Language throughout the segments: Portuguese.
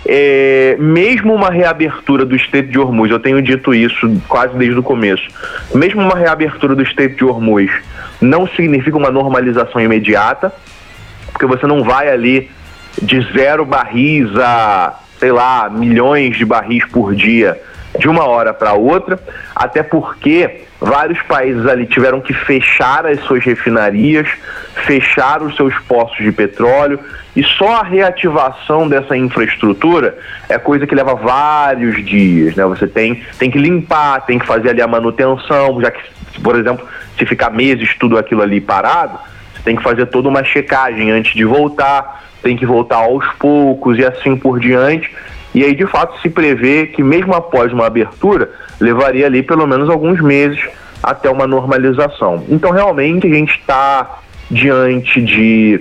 mesmo uma reabertura do Estreito de Hormuz, eu tenho dito isso quase desde o começo, mesmo uma reabertura do Estreito de Hormuz não significa uma normalização imediata, porque você não vai ali de 0 barris a, sei lá, milhões de barris por dia de uma hora para outra, até porque vários países ali tiveram que fechar as suas refinarias, fechar os seus poços de petróleo, e só a reativação dessa infraestrutura é coisa que leva vários dias, né? Você tem que limpar, tem que fazer ali a manutenção, já que, por exemplo, se ficar meses tudo aquilo ali parado, você tem que fazer toda uma checagem antes de voltar, tem que voltar aos poucos e assim por diante. E aí, de fato, se prevê que mesmo após uma abertura, levaria ali pelo menos alguns meses até uma normalização. Então, realmente, a gente está diante de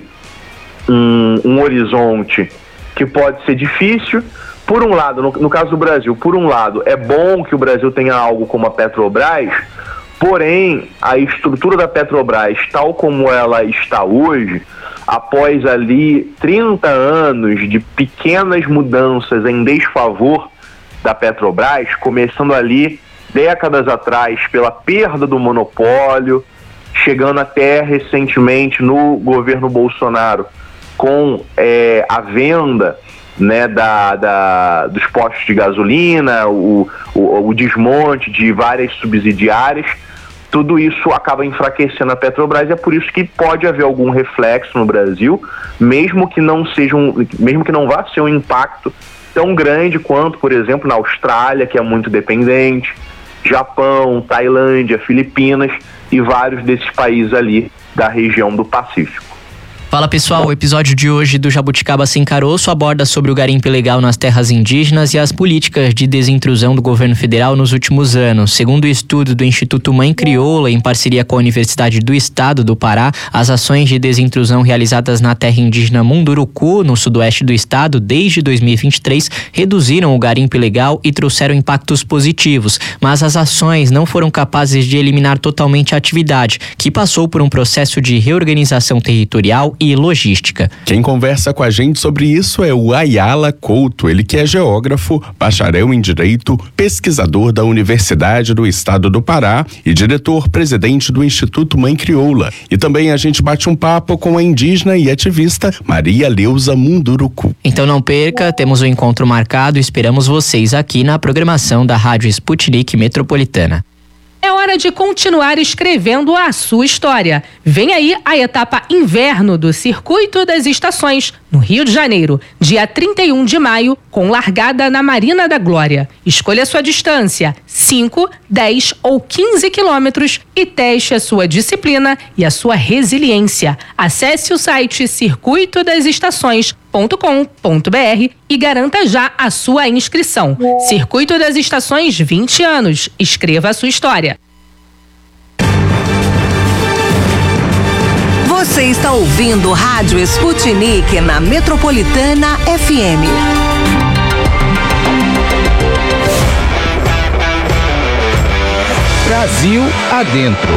um horizonte que pode ser difícil. Por um lado, no caso do Brasil, por um lado, é bom que o Brasil tenha algo como a Petrobras, porém, a estrutura da Petrobras, tal como ela está hoje, após ali 30 anos de pequenas mudanças em desfavor da Petrobras, começando ali décadas atrás pela perda do monopólio, chegando até recentemente no governo Bolsonaro com a venda, né, dos postos de gasolina, o desmonte de várias subsidiárias. Tudo isso acaba enfraquecendo a Petrobras, e é por isso que pode haver algum reflexo no Brasil, mesmo que não vá ser um impacto tão grande quanto, por exemplo, na Austrália, que é muito dependente, Japão, Tailândia, Filipinas e vários desses países ali da região do Pacífico. Fala pessoal, o episódio de hoje do Jabuticaba Sem Caroço aborda sobre o garimpo ilegal nas terras indígenas e as políticas de desintrusão do governo federal nos últimos anos. Segundo o estudo do Instituto Mãe Crioula, em parceria com a Universidade do Estado do Pará, as ações de desintrusão realizadas na terra indígena Munduruku, no sudoeste do estado, desde 2023, reduziram o garimpo ilegal e trouxeram impactos positivos, mas as ações não foram capazes de eliminar totalmente a atividade, que passou por um processo de reorganização territorial e logística. Quem conversa com a gente sobre isso é o Ayala Couto, ele que é geógrafo, bacharel em Direito, pesquisador da Universidade do Estado do Pará e diretor-presidente do Instituto Mãe Crioula. E também a gente bate um papo com a indígena e ativista Maria Leusa Munduruku. Então não perca, temos um encontro marcado e esperamos vocês aqui na programação da Rádio Sputnik Metropolitana. É hora de continuar escrevendo a sua história. Vem aí a etapa inverno do Circuito das Estações, no Rio de Janeiro, dia 31 de maio, com largada na Marina da Glória. Escolha sua distância, 5, 10 ou 15 quilômetros, e teste a sua disciplina e a sua resiliência. Acesse o site circuitodasestações.com.br e garanta já a sua inscrição. Circuito das Estações, 20 anos. Escreva a sua história. Você está ouvindo Rádio Sputnik na Metropolitana FM. Brasil Adentro.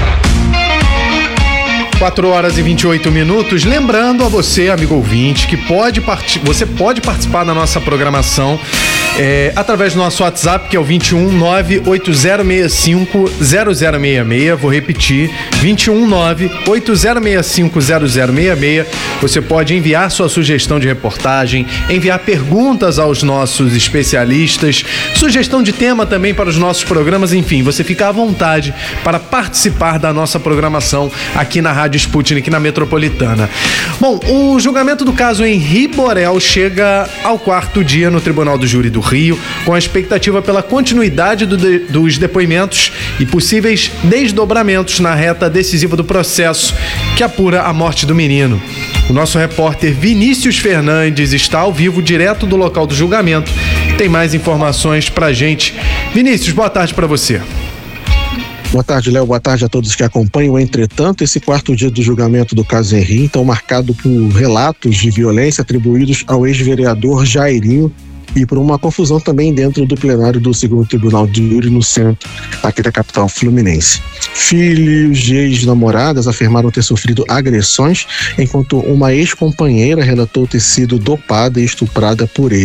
4 horas e 28 minutos. Lembrando a você, amigo ouvinte, que você pode participar da nossa programação através do nosso WhatsApp, que é o 21 98065 0066. Vou repetir, 21 98065 0066. Você pode enviar sua sugestão de reportagem, enviar perguntas aos nossos especialistas, sugestão de tema também para os nossos programas, enfim, você fica à vontade para participar da nossa programação aqui na Rádio Sputnik, na Metropolitana. Bom, o julgamento do caso Henri Borel chega ao 4º dia no Tribunal do Júri do Rio, com a expectativa pela continuidade dos depoimentos e possíveis desdobramentos na reta decisiva do processo que apura a morte do menino. O nosso repórter Vinícius Fernandes está ao vivo, direto do local do julgamento. Tem mais informações pra gente. Vinícius, boa tarde pra você. Boa tarde, Léo. Boa tarde a todos que acompanham. Entretanto, esse 4º dia do julgamento do caso Henri, então marcado por relatos de violência atribuídos ao ex-vereador Jairinho e por uma confusão também dentro do plenário do 2º Tribunal de Júri no centro aqui da capital fluminense. Filhos de ex-namoradas afirmaram ter sofrido agressões, enquanto uma ex-companheira relatou ter sido dopada e estuprada por ele.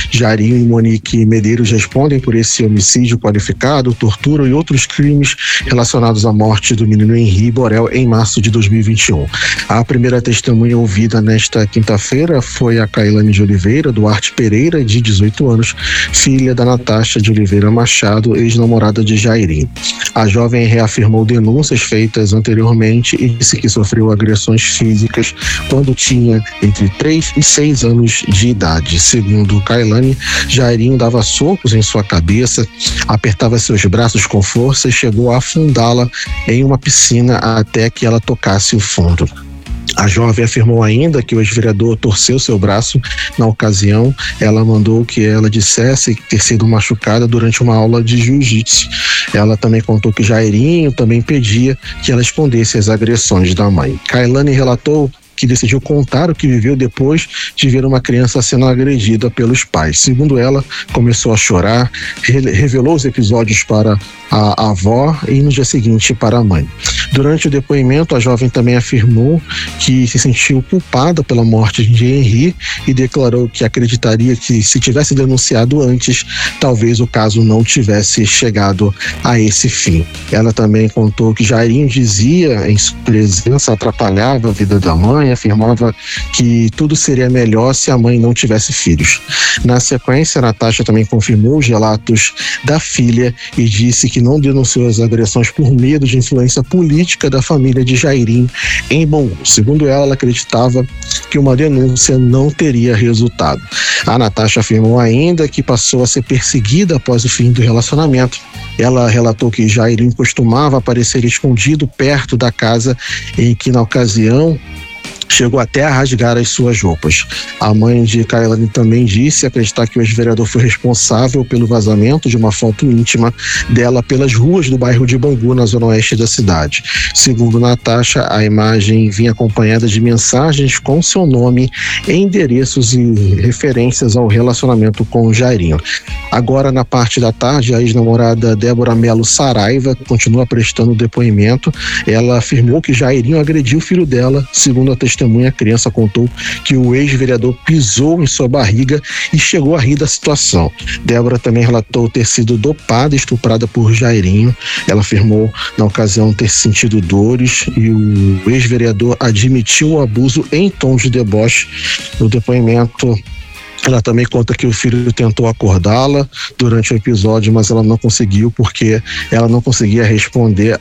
Jairinho e Monique Medeiros respondem por esse homicídio qualificado, tortura e outros crimes relacionados à morte do menino Henri Borel em março de 2021. A primeira testemunha ouvida nesta quinta-feira foi a Kailane de Oliveira Duarte Pereira, de 18 anos, filha da Natasha de Oliveira Machado, ex-namorada de Jairinho. A jovem reafirmou denúncias feitas anteriormente e disse que sofreu agressões físicas quando tinha entre 3 e 6 anos de idade. Segundo Kailane, Jairinho dava socos em sua cabeça, apertava seus braços com força e chegou a afundá-la em uma piscina até que ela tocasse o fundo. A jovem afirmou ainda que o ex-vereador torceu seu braço. Na ocasião, ela mandou que ela dissesse ter sido machucada durante uma aula de jiu-jitsu. Ela também contou que Jairinho também pedia que ela escondesse as agressões da mãe. Kailane relatou que decidiu contar o que viveu depois de ver uma criança sendo agredida pelos pais. Segundo ela, começou a chorar, revelou os episódios para a avó e no dia seguinte para a mãe. Durante o depoimento, a jovem também afirmou que se sentiu culpada pela morte de Henri e declarou que acreditaria que se tivesse denunciado antes, talvez o caso não tivesse chegado a esse fim. Ela também contou que Jairinho dizia em sua presença atrapalhava a vida da mãe, afirmava que tudo seria melhor se a mãe não tivesse filhos. Na sequência, Natasha também confirmou os relatos da filha e disse que não denunciou as agressões por medo de influência política da família de Jairinho em Bangu. Segundo ela acreditava que uma denúncia não teria resultado. A Natasha afirmou ainda que passou a ser perseguida após o fim do relacionamento. Ela relatou que Jairinho costumava aparecer escondido perto da casa em que, na ocasião, chegou até a rasgar as suas roupas. A mãe de Kailane também disse acreditar que o ex-vereador foi responsável pelo vazamento de uma foto íntima dela pelas ruas do bairro de Bangu, na zona oeste da cidade. Segundo Natasha, a imagem vinha acompanhada de mensagens com seu nome, endereços e referências ao relacionamento com o Jairinho. Agora, na parte da tarde, a ex-namorada Débora Melo Saraiva continua prestando depoimento. Ela afirmou que Jairinho agrediu o filho dela. Segundo a testemunha, a criança contou que o ex-vereador pisou em sua barriga e chegou a rir da situação. Débora também relatou ter sido dopada e estuprada por Jairinho. Ela afirmou, na ocasião, ter sentido dores e o ex-vereador admitiu o abuso em tom de deboche. No depoimento, ela também conta que o filho tentou acordá-la durante o episódio, mas ela não conseguiu porque ela não conseguia responder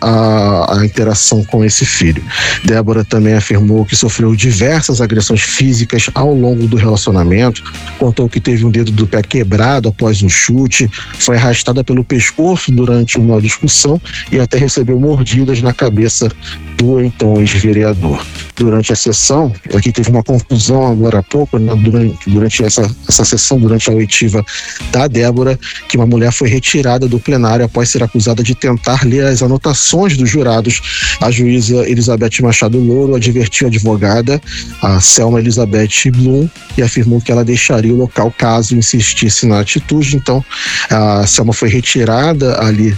à interação com esse filho. Débora também afirmou que sofreu diversas agressões físicas ao longo do relacionamento, contou que teve um dedo do pé quebrado após um chute, foi arrastada pelo pescoço durante uma discussão e até recebeu mordidas na cabeça do então ex-vereador. Durante a sessão, aqui teve uma confusão agora há pouco, né, durante essa sessão, durante a oitiva da Débora, que uma mulher foi retirada do plenário após ser acusada de tentar ler as anotações dos jurados. A juíza Elizabeth Machado Louro advertiu a advogada, a Selma Elizabeth Blum, e afirmou que ela deixaria o local caso insistisse na atitude. Então, a Selma foi retirada ali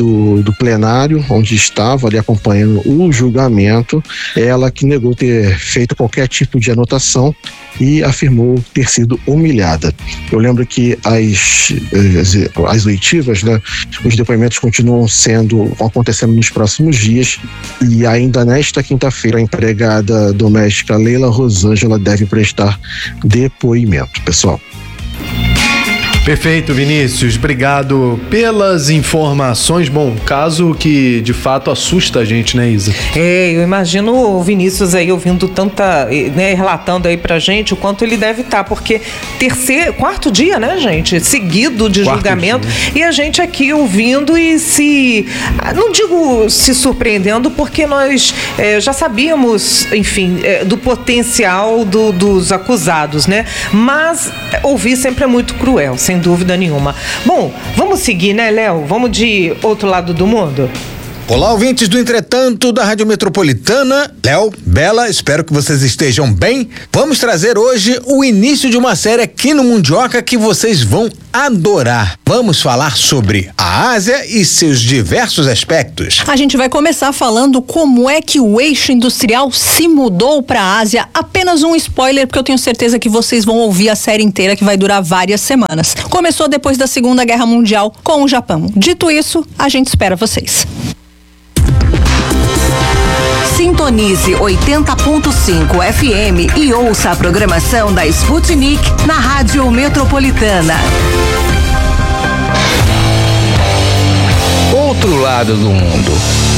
do plenário, onde estava ali acompanhando o julgamento. Ela que negou ter feito qualquer tipo de anotação e afirmou ter sido humilhada. Eu lembro que as oitivas, né, os depoimentos continuam acontecendo nos próximos dias e ainda nesta quinta-feira a empregada doméstica Leila Rosângela deve prestar depoimento, pessoal. Perfeito, Vinícius. Obrigado pelas informações. Bom, caso que de fato assusta a gente, né, Isa? Eu imagino o Vinícius aí ouvindo relatando aí pra gente o quanto ele deve estar, porque quarto dia, né, gente? Seguido de julgamento. E a gente aqui ouvindo e não digo se surpreendendo, porque nós já sabíamos, enfim, do potencial dos acusados, né? Mas ouvir sempre é muito cruel, sem dúvida nenhuma. Bom, vamos seguir, né, Léo? Vamos de outro lado do mundo? Olá, ouvintes do Entretanto da Rádio Metropolitana. Léo, Bela, espero que vocês estejam bem. Vamos trazer hoje o início de uma série aqui no Mundioca que vocês vão adorar. Vamos falar sobre a Ásia e seus diversos aspectos. A gente vai começar falando como é que o eixo industrial se mudou para a Ásia. Apenas um spoiler, porque eu tenho certeza que vocês vão ouvir a série inteira, que vai durar várias semanas. Começou depois da Segunda Guerra Mundial com o Japão. Dito isso, a gente espera vocês. Sintonize 80.5 FM e ouça a programação da Sputnik na Rádio Metropolitana. Outro lado do mundo.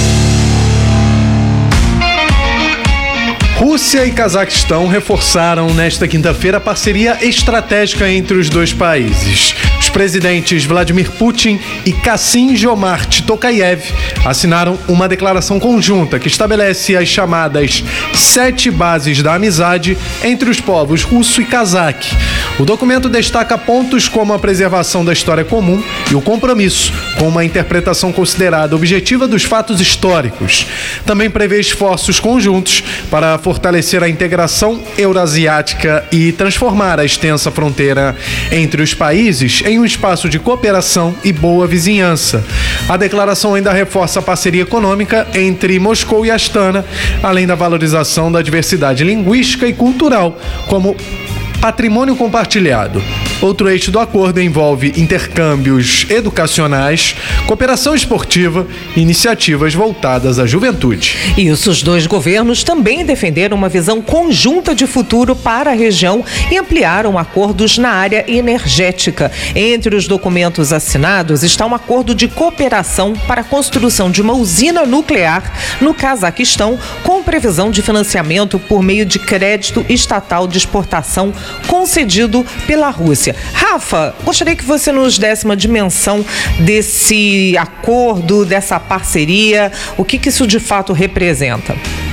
Rússia e Cazaquistão reforçaram nesta quinta-feira a parceria estratégica entre os dois países. Os presidentes Vladimir Putin e Kassym-Jomart Tokayev assinaram uma declaração conjunta que estabelece as chamadas 7 bases da amizade entre os povos russo e cazaque. O documento destaca pontos como a preservação da história comum e o compromisso com uma interpretação considerada objetiva dos fatos históricos. Também prevê esforços conjuntos para fortalecer a integração eurasiática e transformar a extensa fronteira entre os países em um espaço de cooperação e boa vizinhança. A declaração ainda reforça a parceria econômica entre Moscou e Astana, além da valorização da diversidade linguística e cultural, como patrimônio compartilhado. Outro eixo do acordo envolve intercâmbios educacionais, cooperação esportiva e iniciativas voltadas à juventude. Isso, os dois governos também defenderam uma visão conjunta de futuro para a região e ampliaram acordos na área energética. Entre os documentos assinados está um acordo de cooperação para a construção de uma usina nuclear no Cazaquistão, com previsão de financiamento por meio de crédito estatal de exportação concedido pela Rússia. Rafa, gostaria que você nos desse uma dimensão desse acordo, dessa parceria, o que isso de fato representa?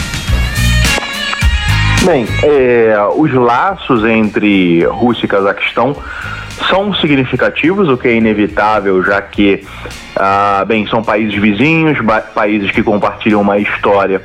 Bem, os laços entre Rússia e Cazaquistão são significativos, o que é inevitável, já que são países vizinhos, países que compartilham uma história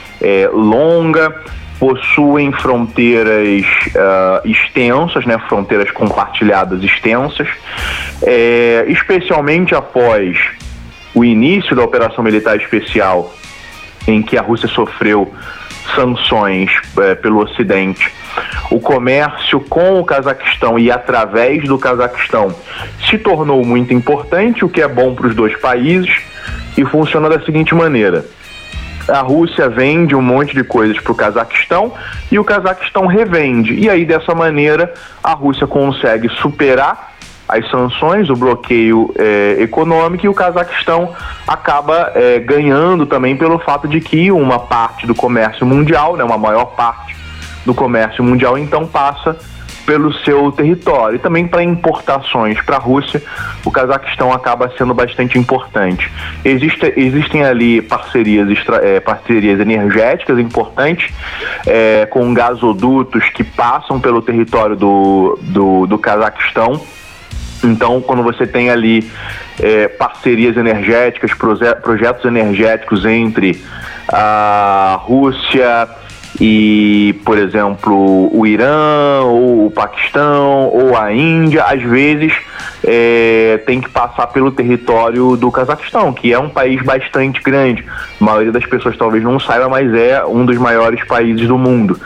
longa, possuem fronteiras extensas, né, fronteiras compartilhadas extensas, especialmente após o início da Operação Militar Especial, em que a Rússia sofreu sanções pelo Ocidente. O comércio com o Cazaquistão e através do Cazaquistão se tornou muito importante, o que é bom para os dois países, e funciona da seguinte maneira: a Rússia vende um monte de coisas para o Cazaquistão e o Cazaquistão revende. E aí, dessa maneira, a Rússia consegue superar as sanções, o bloqueio econômico, e o Cazaquistão acaba ganhando também pelo fato de que uma parte do comércio mundial, né, uma maior parte do comércio mundial, então passa pelo seu território. E também para importações para a Rússia, o Cazaquistão acaba sendo bastante importante. Existem ali parcerias energéticas importantes, com gasodutos que passam pelo território do Cazaquistão. Então, quando você tem ali parcerias energéticas, projetos energéticos entre a Rússia e, por exemplo, o Irã, ou o Paquistão, ou a Índia, às vezes tem que passar pelo território do Cazaquistão, que é um país bastante grande. A maioria das pessoas talvez não saiba, mas é um dos maiores países do mundo.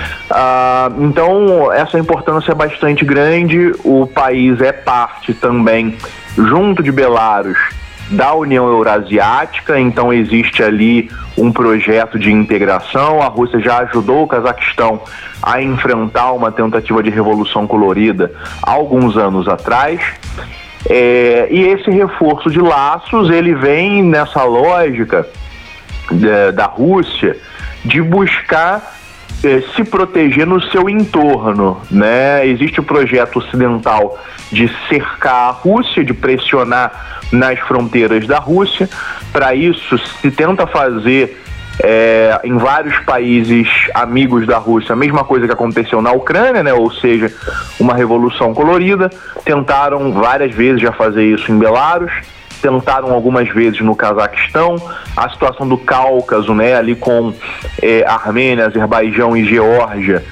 Então, essa importância é bastante grande. O país é parte também, junto de Belarus, da União Eurasiática, então existe ali um projeto de integração. A Rússia já ajudou o Cazaquistão a enfrentar uma tentativa de revolução colorida há alguns anos atrás, e esse reforço de laços, ele vem nessa lógica da Rússia de buscar se proteger no seu entorno, né? Existe o projeto ocidental de cercar a Rússia, de pressionar nas fronteiras da Rússia. Para isso, se tenta fazer em vários países amigos da Rússia a mesma coisa que aconteceu na Ucrânia, né? Ou seja, uma revolução colorida. Tentaram várias vezes já fazer isso em Belarus, tentaram algumas vezes no Cazaquistão. A situação do Cáucaso, né, ali com Armênia, Azerbaijão e Geórgia,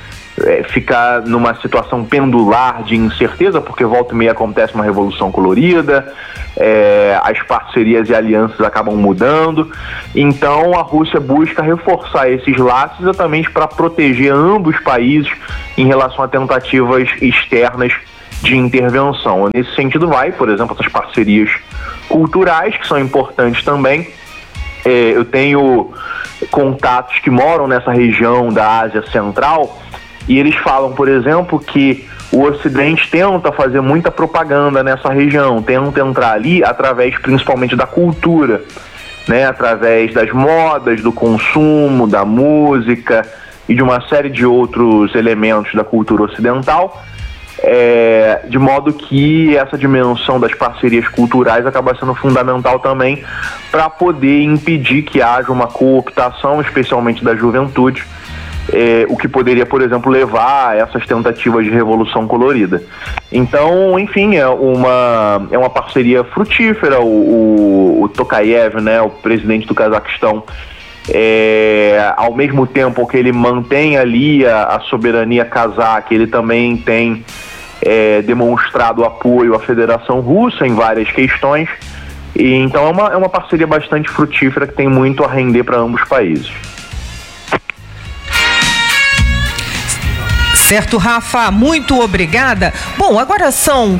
fica numa situação pendular de incerteza, porque volta e meia acontece uma revolução colorida, as parcerias e alianças acabam mudando. Então a Rússia busca reforçar esses laços exatamente para proteger ambos os países em relação a tentativas externas de intervenção. Nesse sentido vai, por exemplo, essas parcerias culturais, que são importantes também. Eu tenho contatos que moram nessa região da Ásia Central e eles falam, por exemplo, que o Ocidente tenta fazer muita propaganda nessa região, tenta entrar ali através principalmente da cultura, né? Através das modas, do consumo, da música e de uma série de outros elementos da cultura ocidental, de modo que essa dimensão das parcerias culturais acaba sendo fundamental também para poder impedir que haja uma cooptação, especialmente da juventude, o que poderia, por exemplo, levar a essas tentativas de revolução colorida. Então, enfim, é uma parceria frutífera. O Tokayev, né, o presidente do Cazaquistão, ao mesmo tempo que ele mantém ali a soberania cazaque, ele também tem demonstrado apoio à Federação Russa em várias questões. E então é uma parceria bastante frutífera que tem muito a render para ambos os países. Certo, Rafa, muito obrigada. Bom, agora são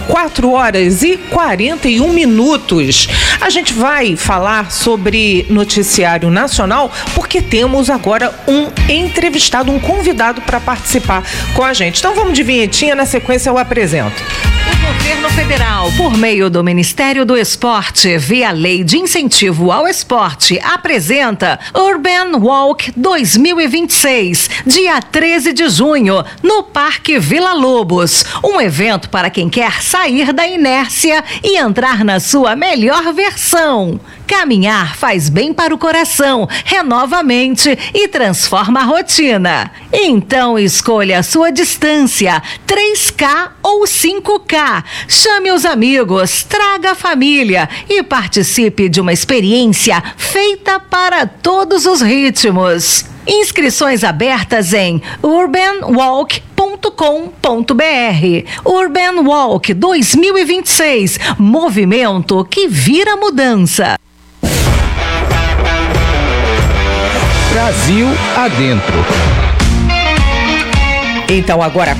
4h41. A gente vai falar sobre noticiário nacional, porque temos agora um entrevistado, um convidado para participar com a gente. Então vamos de vinhetinha, na sequência eu apresento. O governo federal, por meio do Ministério do Esporte, via Lei de Incentivo ao Esporte, apresenta Urban Walk 2026, dia 13 de junho, no Parque Vila Lobos. Um evento para quem quer sair da inércia e entrar na sua melhor versão. Caminhar faz bem para o coração, renova a mente e transforma a rotina. Então escolha a sua distância, 3K ou 5K. Chame os amigos, traga a família e participe de uma experiência feita para todos os ritmos. Inscrições abertas em urbanwalk.com.br. Urban Walk 2026, movimento que vira mudança. Brasil adentro. Então agora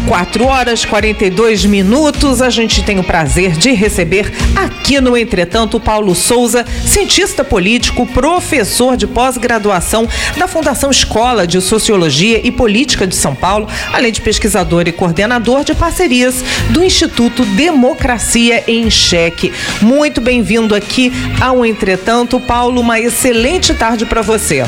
4h42, a gente tem o prazer de receber aqui no Entretanto Paulo Souza, cientista político, professor de pós-graduação da Fundação Escola de Sociologia e Política de São Paulo, além de pesquisador e coordenador de parcerias do Instituto Democracia em Cheque. Muito bem-vindo aqui ao Entretanto, Paulo, uma excelente tarde para você.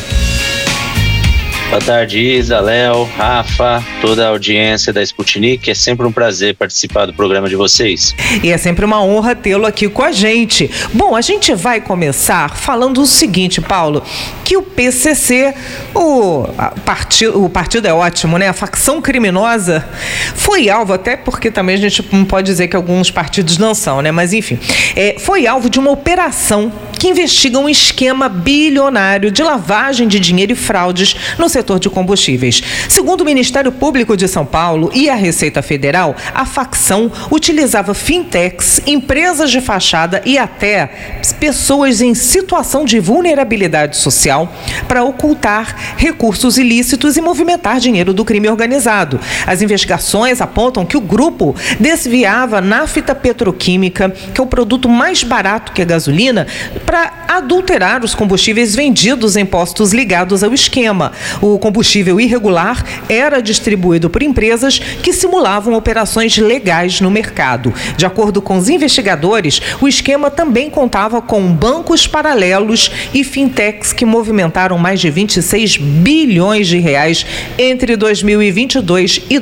Boa tarde, Isa, Léo, Rafa, toda a audiência da Sputnik. É sempre um prazer participar do programa de vocês. E é sempre uma honra tê-lo aqui com a gente. Bom, a gente vai começar falando o seguinte, Paulo, que o PCC, o partido é ótimo, né? A facção criminosa foi alvo, até porque também a gente não pode dizer que alguns partidos não são, né? Mas enfim, foi alvo de uma operação que investiga um esquema bilionário de lavagem de dinheiro e fraudes no setor de combustíveis. Segundo o Ministério Público de São Paulo e a Receita Federal, a facção utilizava fintechs, empresas de fachada e até pessoas em situação de vulnerabilidade social para ocultar recursos ilícitos e movimentar dinheiro do crime organizado. As investigações apontam que o grupo desviava nafta petroquímica, que é o produto mais barato que a gasolina, para adulterar os combustíveis vendidos em postos ligados ao esquema. O combustível irregular era distribuído por empresas que simulavam operações legais no mercado. De acordo com os investigadores, o esquema também contava com bancos paralelos e fintechs que movimentaram mais de 26 bilhões de reais entre 2022 e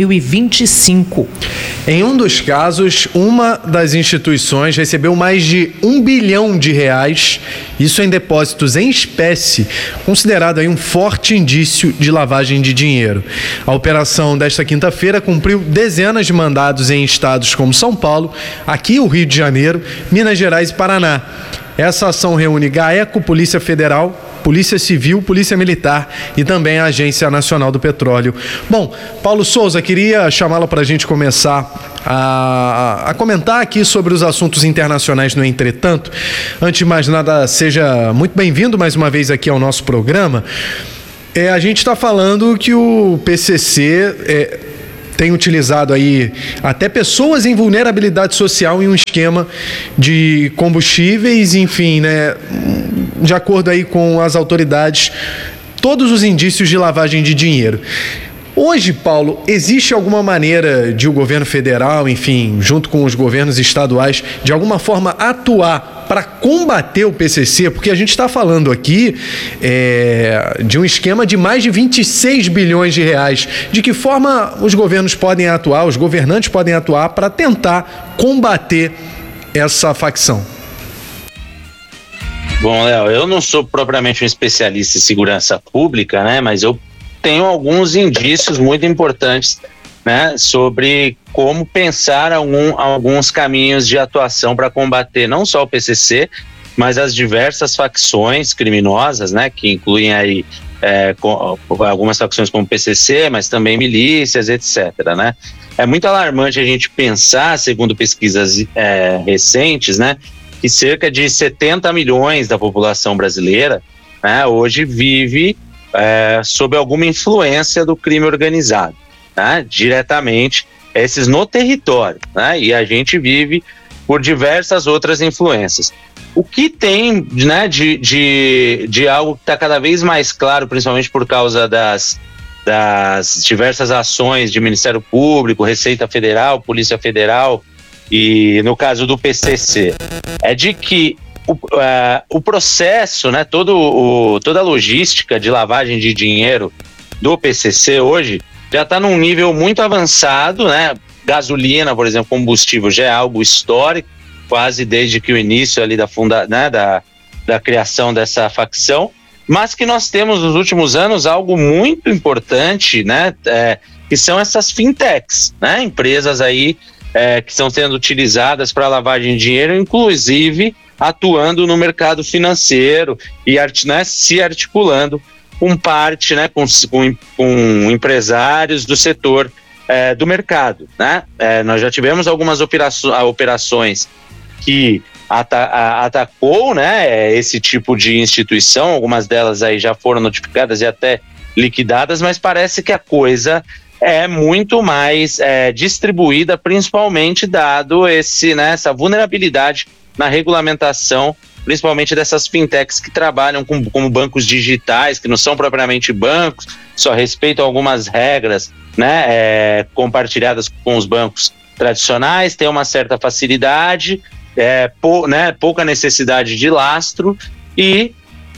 2025. Em um dos casos, uma das instituições recebeu mais de R$1 bilhão, isso em depósitos em espécie, considerado aí um forte indício de lavagem de dinheiro. A operação desta quinta-feira cumpriu dezenas de mandados em estados como São Paulo, aqui o Rio de Janeiro, Minas Gerais e Paraná. Essa ação reúne GAECO, Polícia Federal, Polícia Civil, Polícia Militar e também a Agência Nacional do Petróleo. Bom, Paulo Souza, queria chamá-lo para a gente começar a comentar aqui sobre os assuntos internacionais no Entretanto. Antes de mais nada, seja muito bem-vindo mais uma vez aqui ao nosso programa. A gente está falando que o PCC tem utilizado aí até pessoas em vulnerabilidade social em um esquema de combustíveis, enfim, né? De acordo aí com as autoridades, todos os indícios de lavagem de dinheiro. Hoje, Paulo, existe alguma maneira de o governo federal, enfim, junto com os governos estaduais, de alguma forma atuar para combater o PCC? Porque a gente está falando aqui de um esquema de mais de 26 bilhões de reais. De que forma os governos podem atuar, os governantes podem atuar para tentar combater essa facção? Bom, Léo, eu não sou propriamente um especialista em segurança pública, né? Mas eu tenho alguns indícios muito importantes, né, sobre como pensar alguns caminhos de atuação para combater não só o PCC, mas as diversas facções criminosas, né, que incluem aí algumas facções como o PCC, mas também milícias, etc., né? É muito alarmante a gente pensar, segundo pesquisas recentes, né, que cerca de 70 milhões da população brasileira, né, hoje vive sob alguma influência do crime organizado, né, diretamente, esses no território, né, e a gente vive por diversas outras influências. O que tem, né, de algo que está cada vez mais claro, principalmente por causa das diversas ações de Ministério Público, Receita Federal, Polícia Federal e no caso do PCC, é de que o processo, né, toda a logística de lavagem de dinheiro do PCC hoje já está num nível muito avançado, né? Gasolina, por exemplo, combustível já é algo histórico, quase desde que o início ali da criação dessa facção, mas que nós temos nos últimos anos algo muito importante, né? Que são essas fintechs, né? Empresas aí que estão sendo utilizadas para lavagem de dinheiro, inclusive atuando no mercado financeiro e se articulando com parte, né, com empresários do setor do mercado, né? Nós já tivemos algumas operações que atacou, né, esse tipo de instituição, algumas delas aí já foram notificadas e até liquidadas, mas parece que a coisa é muito mais distribuída, principalmente dado essa vulnerabilidade na regulamentação, principalmente dessas fintechs que trabalham como bancos digitais, que não são propriamente bancos, só respeitam algumas regras, né, compartilhadas com os bancos tradicionais, tem uma certa facilidade, pouca necessidade de lastro e,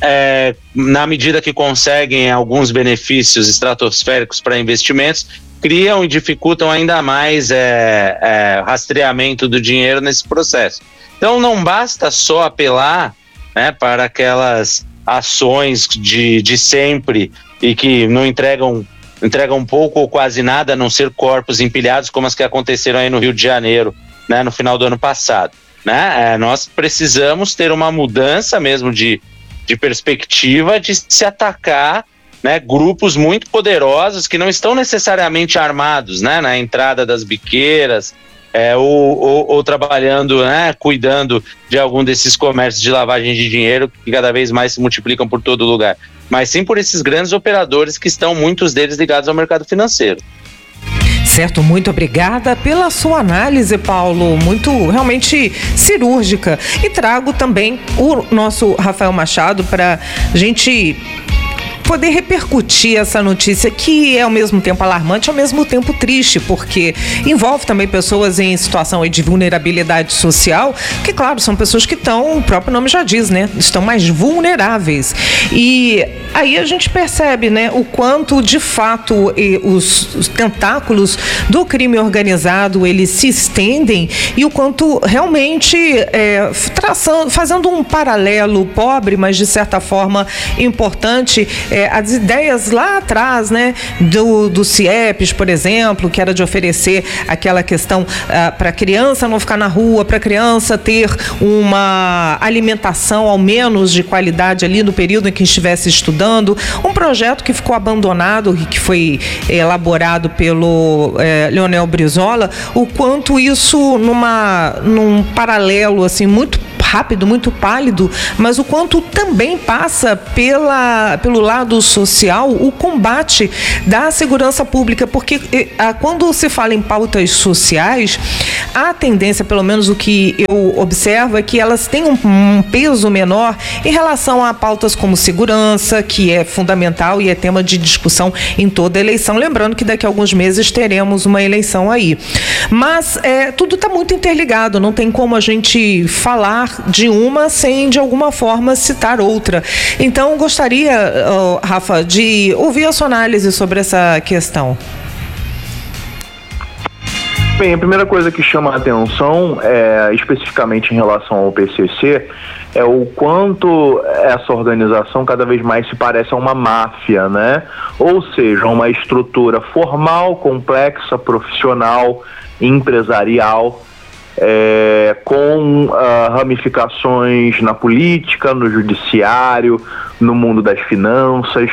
na medida que conseguem alguns benefícios estratosféricos para investimentos, criam e dificultam ainda mais rastreamento do dinheiro nesse processo. Então não basta só apelar, né, para aquelas ações de sempre e que não entregam pouco ou quase nada, a não ser corpos empilhados como as que aconteceram aí no Rio de Janeiro, né, no final do ano passado, né? Nós precisamos ter uma mudança mesmo de perspectiva de se atacar, né, grupos muito poderosos que não estão necessariamente armados, né, na entrada das biqueiras, ou trabalhando, né, cuidando de algum desses comércios de lavagem de dinheiro que cada vez mais se multiplicam por todo lugar, mas sim por esses grandes operadores que estão, muitos deles, ligados ao mercado financeiro. Certo, muito obrigada pela sua análise, Paulo, muito realmente cirúrgica. E trago também o nosso Rafael Machado para a gente poder repercutir essa notícia que é ao mesmo tempo alarmante, ao mesmo tempo triste, porque envolve também pessoas em situação de vulnerabilidade social, que claro, são pessoas que estão, o próprio nome já diz, né, estão mais vulneráveis. E aí a gente percebe, né, o quanto de fato os tentáculos do crime organizado, eles se estendem e o quanto realmente fazendo um paralelo pobre, mas de certa forma importante, as ideias lá atrás, né, do CIEPs, por exemplo, que era de oferecer aquela questão para a criança não ficar na rua, para a criança ter uma alimentação ao menos de qualidade ali no período em que estivesse estudando, um projeto que ficou abandonado e que foi elaborado pelo Leonel Brizola, o quanto isso num paralelo assim muito rápido, muito pálido, mas o quanto também passa pelo lado social o combate da segurança pública, porque quando se fala em pautas sociais, a tendência, pelo menos o que eu observo, é que elas têm um peso menor em relação a pautas como segurança, que é fundamental e é tema de discussão em toda eleição, lembrando que daqui a alguns meses teremos uma eleição aí. Mas tudo está muito interligado, não tem como a gente falar de uma sem, de alguma forma, citar outra. Então, gostaria, Rafa, de ouvir a sua análise sobre essa questão. Bem, a primeira coisa que chama a atenção, especificamente em relação ao PCC, é o quanto essa organização cada vez mais se parece a uma máfia, né? Ou seja, uma estrutura formal, complexa, profissional, empresarial, com ramificações na política, no judiciário, no mundo das finanças.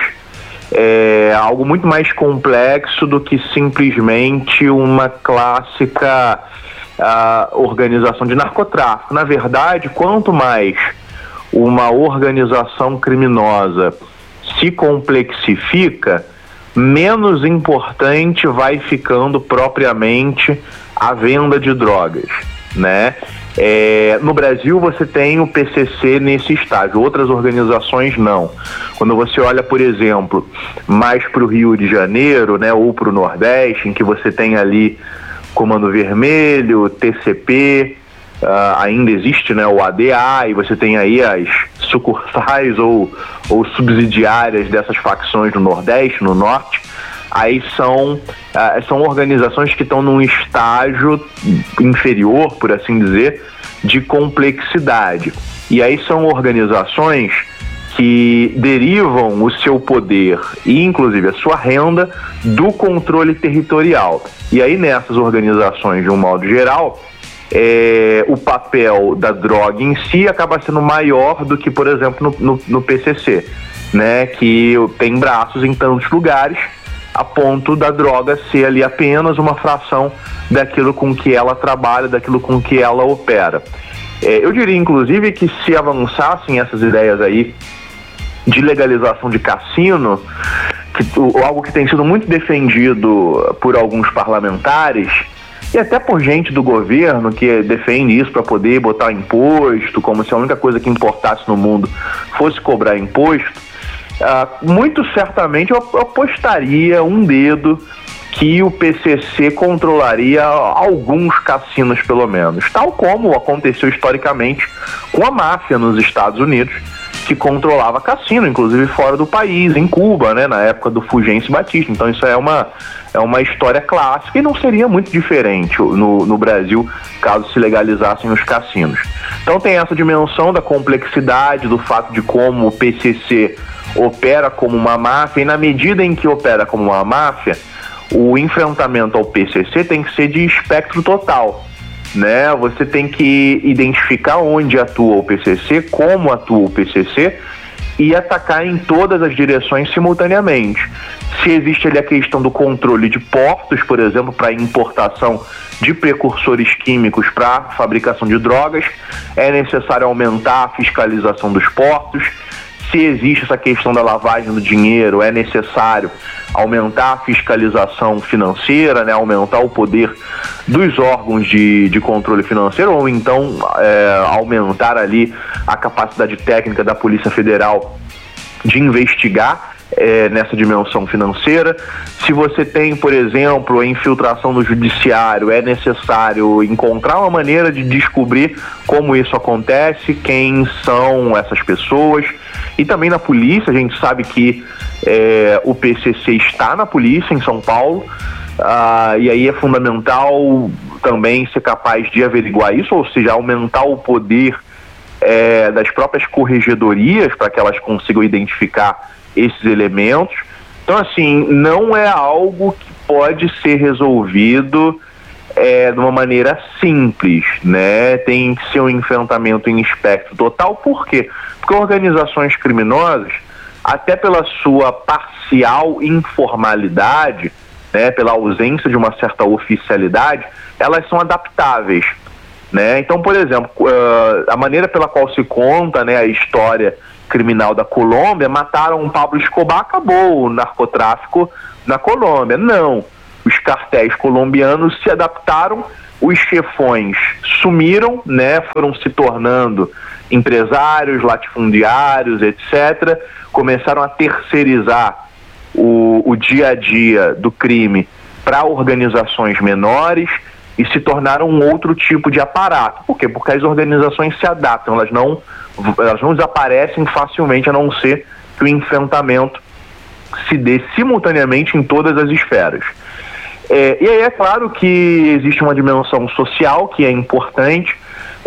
É algo muito mais complexo do que simplesmente uma clássica organização de narcotráfico. Na verdade, quanto mais uma organização criminosa se complexifica, menos importante vai ficando propriamente a venda de drogas, né? No Brasil você tem o PCC nesse estágio, outras organizações não. Quando você olha, por exemplo, mais para o Rio de Janeiro, né, ou para o Nordeste, em que você tem ali Comando Vermelho, TCP, ainda existe, né, o ADA, e você tem aí as sucursais ou subsidiárias dessas facções no Nordeste, no Norte. Aí são organizações que estão num estágio inferior, por assim dizer, de complexidade. E aí são organizações que derivam o seu poder e, inclusive, a sua renda do controle territorial. E aí nessas organizações, de um modo geral, o papel da droga em si acaba sendo maior do que, por exemplo, no PCC, né, que tem braços em tantos lugares, a ponto da droga ser ali apenas uma fração daquilo com que ela trabalha, daquilo com que ela opera. Eu diria, inclusive, que se avançassem essas ideias aí de legalização de cassino, algo que tem sido muito defendido por alguns parlamentares, e até por gente do governo que defende isso para poder botar imposto, como se a única coisa que importasse no mundo fosse cobrar imposto, muito certamente eu apostaria um dedo que o PCC controlaria alguns cassinos, pelo menos, tal como aconteceu historicamente com a máfia nos Estados Unidos, que controlava cassino, inclusive fora do país, em Cuba, né, na época do Fulgêncio Batista. Então isso é uma história clássica e não seria muito diferente no Brasil caso se legalizassem os cassinos. Então tem essa dimensão da complexidade, do fato de como o PCC opera como uma máfia, e na medida em que opera como uma máfia, o enfrentamento ao PCC tem que ser de espectro total, né? Você tem que identificar onde atua o PCC, como atua o PCC, e atacar em todas as direções simultaneamente. Se existe ali a questão do controle de portos, por exemplo, para importação de precursores químicos para fabricação de drogas, é necessário aumentar a fiscalização dos portos. Se existe essa questão da lavagem do dinheiro, é necessário aumentar a fiscalização financeira, né, aumentar o poder dos órgãos de controle financeiro, ou então aumentar ali a capacidade técnica da Polícia Federal de investigar nessa dimensão financeira. Se você tem, por exemplo, a infiltração no judiciário, é necessário encontrar uma maneira de descobrir como isso acontece, quem são essas pessoas. E também na polícia, a gente sabe que o PCC está na polícia em São Paulo, e aí é fundamental também ser capaz de averiguar isso, ou seja, aumentar o poder das próprias corregedorias para que elas consigam identificar esses elementos. Então, assim, não é algo que pode ser resolvido de uma maneira simples, né? Tem que ser um enfrentamento em espectro total. Por quê? Porque organizações criminosas, até pela sua parcial informalidade, né, pela ausência de uma certa oficialidade, elas são adaptáveis, né? Então, por exemplo, a maneira pela qual se conta, né, a história criminal da Colômbia, mataram Pablo Escobar, acabou o narcotráfico na Colômbia. Não. Os cartéis colombianos se adaptaram, os chefões sumiram, né, foram se tornando empresários, latifundiários, etc., começaram a terceirizar o dia a dia do crime para organizações menores e se tornaram um outro tipo de aparato. Por quê? Porque as organizações se adaptam, elas não desaparecem facilmente, a não ser que o enfrentamento se dê simultaneamente em todas as esferas. E aí é claro que existe uma dimensão social que é importante.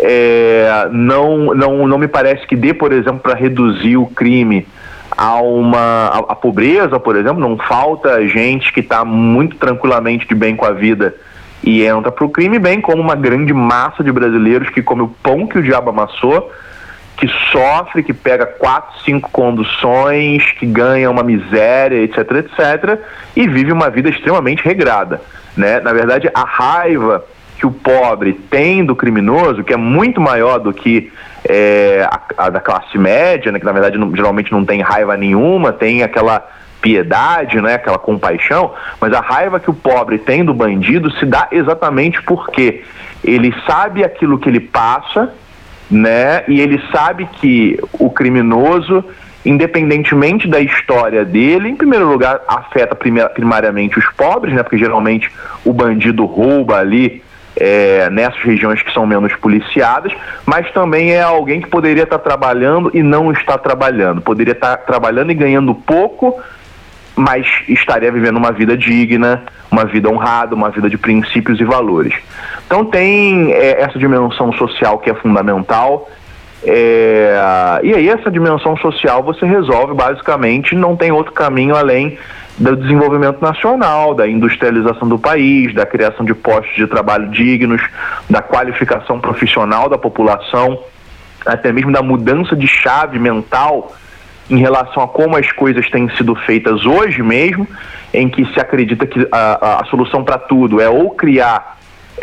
Não me parece que dê, por exemplo, para reduzir o crime a pobreza, por exemplo. Não falta gente que está muito tranquilamente de bem com a vida e entra para o crime, bem como uma grande massa de brasileiros que come o pão que o diabo amassou, que sofre, que pega 4, 5 conduções, que ganha uma miséria, etc, etc, e vive uma vida extremamente regrada, né? Na verdade, a raiva que o pobre tem do criminoso, que é muito maior do que a da classe média, né, que na verdade geralmente não tem raiva nenhuma, tem aquela piedade, né, aquela compaixão, mas a raiva que o pobre tem do bandido se dá exatamente porque ele sabe aquilo que ele passa, né, e ele sabe que o criminoso, independentemente da história dele, em primeiro lugar afeta primariamente os pobres, né, porque geralmente o bandido rouba ali nessas regiões que são menos policiadas, mas também é alguém que poderia estar trabalhando e não está trabalhando, poderia estar trabalhando e ganhando pouco, mas estaria vivendo uma vida digna, uma vida honrada, uma vida de princípios e valores. Então tem essa dimensão social que é fundamental, e aí essa dimensão social você resolve basicamente, não tem outro caminho além do desenvolvimento nacional, da industrialização do país, da criação de postos de trabalho dignos, da qualificação profissional da população, até mesmo da mudança de chave mental em relação a como as coisas têm sido feitas hoje mesmo, em que se acredita que a solução para tudo é ou criar,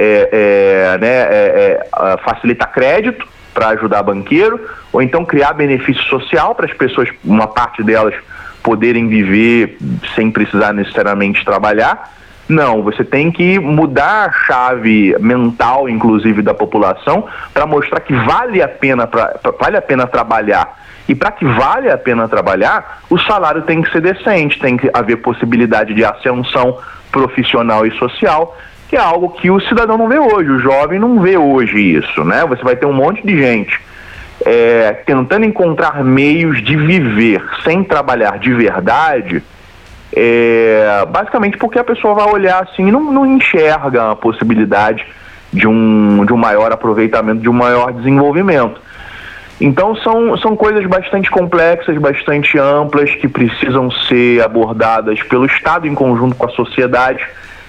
facilitar crédito para ajudar banqueiro, ou então criar benefício social para as pessoas, uma parte delas, poderem viver sem precisar necessariamente trabalhar. Não, você tem que mudar a chave mental, inclusive, da população, para mostrar que vale a pena trabalhar. E para que vale a pena trabalhar, o salário tem que ser decente, tem que haver possibilidade de ascensão profissional e social, que é algo que o cidadão não vê hoje, o jovem não vê hoje isso, né? Você vai ter um monte de gente tentando encontrar meios de viver sem trabalhar de verdade, basicamente porque a pessoa vai olhar assim e não enxerga a possibilidade de um maior aproveitamento, de um maior desenvolvimento. Então são coisas bastante complexas, bastante amplas, que precisam ser abordadas pelo Estado em conjunto com a sociedade.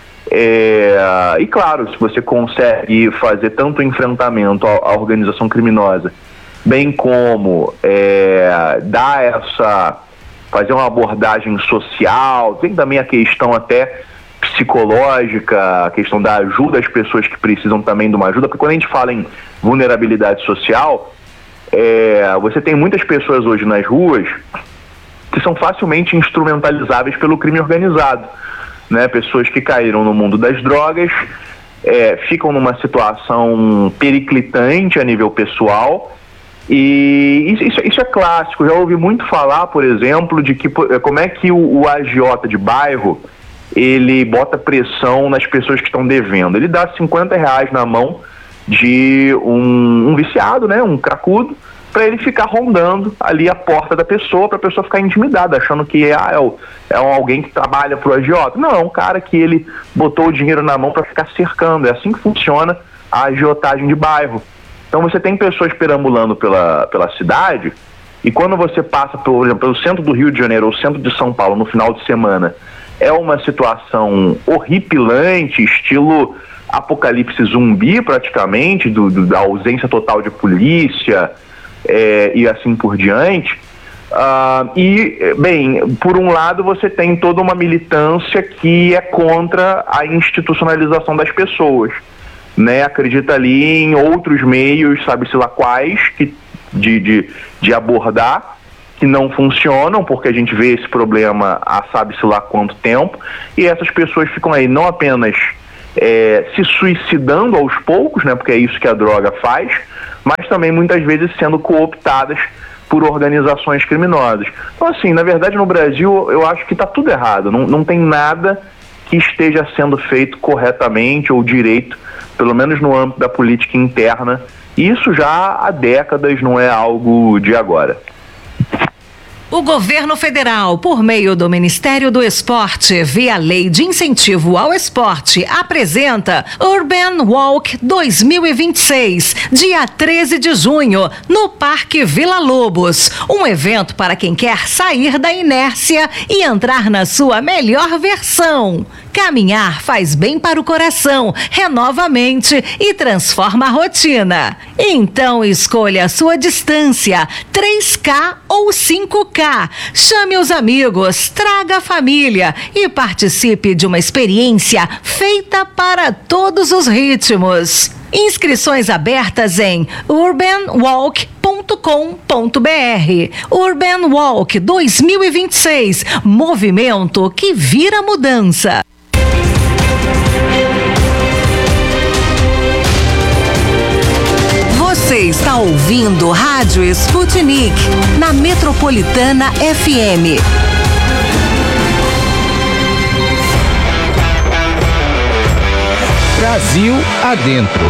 E claro, se você consegue fazer tanto enfrentamento à organização criminosa, bem como fazer uma abordagem social, tem também a questão até psicológica, a questão da ajuda às pessoas que precisam também de uma ajuda, porque quando a gente fala em vulnerabilidade social, você tem muitas pessoas hoje nas ruas que são facilmente instrumentalizáveis pelo crime organizado, né? Pessoas que caíram no mundo das drogas, ficam numa situação periclitante a nível pessoal, e isso é clássico. Já ouvi muito falar, por exemplo, de que como é que o agiota de bairro ele bota pressão nas pessoas que estão devendo. Ele dá R$50 na mão de um viciado, né, um cracudo, para ele ficar rondando ali a porta da pessoa, para a pessoa ficar intimidada, achando que é alguém que trabalha pro agiota. Não, é um cara que ele botou o dinheiro na mão para ficar cercando. É assim que funciona a agiotagem de bairro. Então você tem pessoas perambulando pela cidade e quando você passa, por exemplo, pelo centro do Rio de Janeiro ou centro de São Paulo no final de semana, é uma situação horripilante, estilo apocalipse zumbi praticamente, da ausência total de polícia e assim por diante. Bem, por um lado você tem toda uma militância que é contra a institucionalização das pessoas, né? Acredita ali em outros meios, sabe-se lá quais, de abordar, que não funcionam, porque a gente vê esse problema há sabe-se lá quanto tempo, e essas pessoas ficam aí não apenas se suicidando aos poucos, né? Porque é isso que a droga faz, mas também muitas vezes sendo cooptadas por organizações criminosas. Então, assim, na verdade, no Brasil, eu acho que está tudo errado. Não tem nada que esteja sendo feito corretamente ou direito, pelo menos no âmbito da política interna. E isso já há décadas, não é algo de agora. O governo federal, por meio do Ministério do Esporte, via Lei de Incentivo ao Esporte, apresenta Urban Walk 2026, dia 13 de junho, no Parque Vila Lobos. Um evento para quem quer sair da inércia e entrar na sua melhor versão. Caminhar faz bem para o coração, renova a mente e transforma a rotina. Então escolha a sua distância, 3K ou 5K. Chame os amigos, traga a família e participe de uma experiência feita para todos os ritmos. Inscrições abertas em urbanwalk.com.br. Urban Walk 2026, movimento que vira mudança. Você está ouvindo Rádio Sputnik, na Metropolitana FM. Brasil adentro.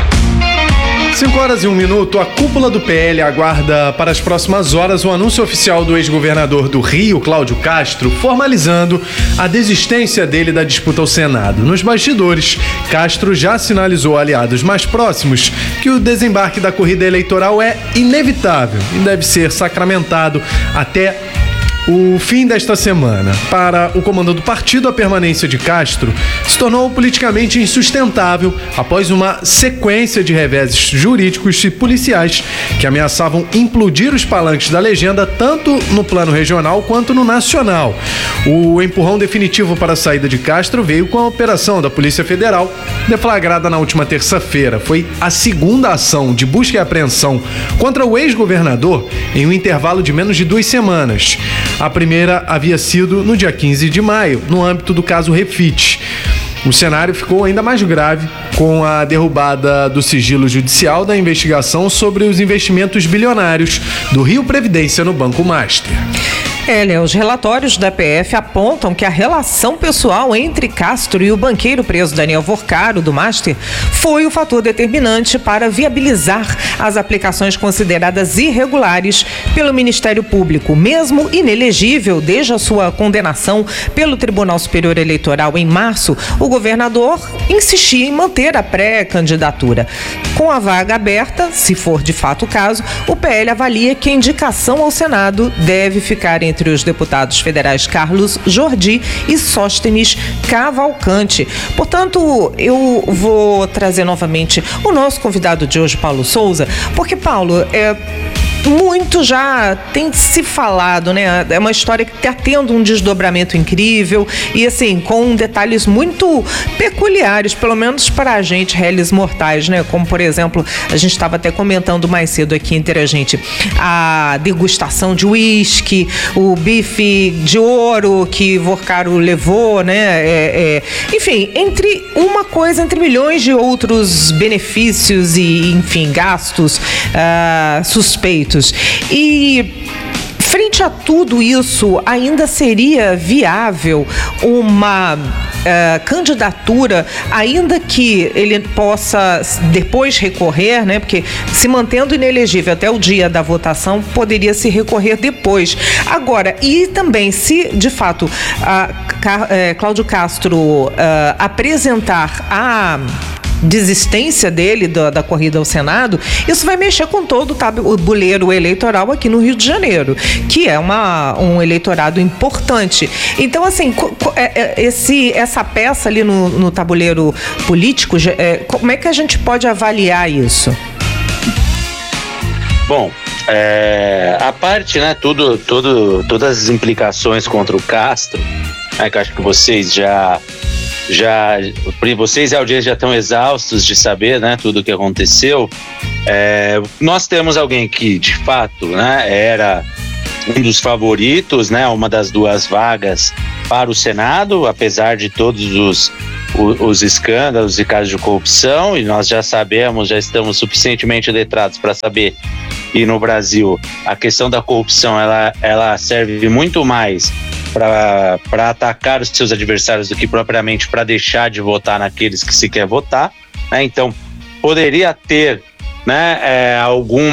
5h01, a cúpula do PL aguarda para as próximas horas o anúncio oficial do ex-governador do Rio, Cláudio Castro, formalizando a desistência dele da disputa ao Senado. Nos bastidores, Castro já sinalizou a aliados mais próximos que o desembarque da corrida eleitoral é inevitável e deve ser sacramentado até o fim desta semana. Para o comando do partido, a permanência de Castro se tornou politicamente insustentável após uma sequência de reveses jurídicos e policiais que ameaçavam implodir os palanques da legenda tanto no plano regional quanto no nacional. O empurrão definitivo para a saída de Castro veio com a operação da Polícia Federal, deflagrada na última terça-feira. Foi a segunda ação de busca e apreensão contra o ex-governador em um intervalo de menos de 2 semanas. A primeira havia sido no dia 15 de maio, no âmbito do caso Refit. O cenário ficou ainda mais grave com a derrubada do sigilo judicial da investigação sobre os investimentos bilionários do Rio Previdência no Banco Master. Os relatórios da PF apontam que a relação pessoal entre Castro e o banqueiro preso Daniel Vorcaro, do Master, foi o fator determinante para viabilizar as aplicações consideradas irregulares pelo Ministério Público. Mesmo inelegível desde a sua condenação pelo Tribunal Superior Eleitoral em março, o governador insistia em manter a pré-candidatura. Com a vaga aberta, se for de fato o caso, o PL avalia que a indicação ao Senado deve ficar entre os deputados federais Carlos Jordi e Sóstenes Cavalcante. Portanto, eu vou trazer novamente o nosso convidado de hoje, Paulo Souza, porque, Paulo, muito já tem se falado, né? É uma história que está tendo um desdobramento incrível e, assim, com detalhes muito peculiares, pelo menos para a gente, réis mortais, né? Como, por exemplo, a gente estava até comentando mais cedo aqui entre a gente, a degustação de uísque, o bife de ouro que Vorcaro levou, né? Enfim, entre milhões de outros benefícios e, enfim, gastos suspeitos. E frente a tudo isso, ainda seria viável uma candidatura, ainda que ele possa depois recorrer, né? Porque se mantendo inelegível até o dia da votação, poderia se recorrer depois. Agora, e também se de fato Cláudio Castro apresentar desistência dele da corrida ao Senado, isso vai mexer com todo o tabuleiro eleitoral aqui no Rio de Janeiro, que é um eleitorado importante. Então, assim, essa peça ali no tabuleiro político, como é que a gente pode avaliar isso? Bom, a parte, né, todas as implicações contra o Castro, né, que eu acho que vocês vocês e a audiência já estão exaustos de saber, né, tudo o que aconteceu. Nós temos alguém que, de fato, né, era um dos favoritos, né, uma das duas vagas para o Senado, apesar de todos os escândalos e casos de corrupção, e nós já estamos suficientemente letrados para saber que no Brasil a questão da corrupção ela serve muito mais para atacar os seus adversários do que propriamente para deixar de votar naqueles que se quer votar, né? Então poderia ter, né, algum